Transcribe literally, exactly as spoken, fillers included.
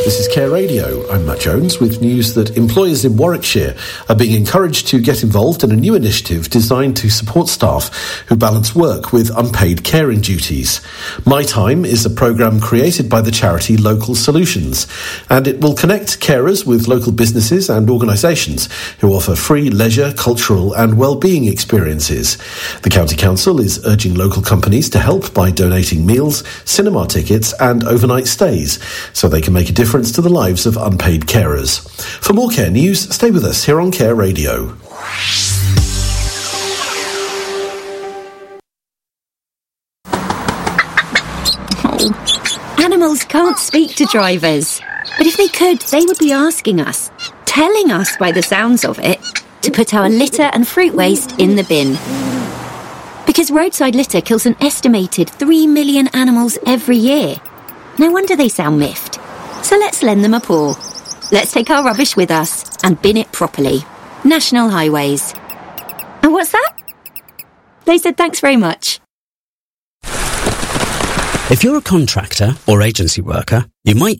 This is Care Radio. I'm Matt Jones with news that employers in Warwickshire are being encouraged to get involved in a new initiative designed to support staff who balance work with unpaid caring duties. My Time is a programme created by the charity Local Solutions, and it will connect carers with local businesses and organisations who offer free leisure, cultural and wellbeing experiences. The County Council is urging local companies to help by donating meals, cinema tickets and overnight stays so they can make a difference to the lives of unpaid carers. For more Care news, stay with us here on Care Radio. Oh. Animals can't speak to drivers, but if they could, they would be asking us, telling us by the sounds of it, to put our litter and fruit waste in the bin. Because roadside litter kills an estimated three million animals every year. No wonder they sound miffed. So let's lend them a paw. Let's take our rubbish with us and bin it properly. National Highways. And what's that? They said thanks very much. If you're a contractor or agency worker, you might